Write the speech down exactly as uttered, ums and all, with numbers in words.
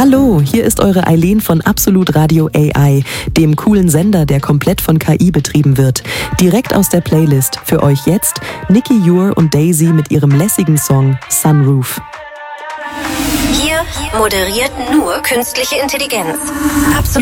Hallo, hier ist eure Eileen von Absolut Radio A I, dem coolen Sender, der komplett von K I betrieben wird. Direkt aus der Playlist für euch jetzt Nicky Ure und Daisy mit ihrem lässigen Song Sunroof. Hier moderiert nur künstliche Intelligenz. Absolut.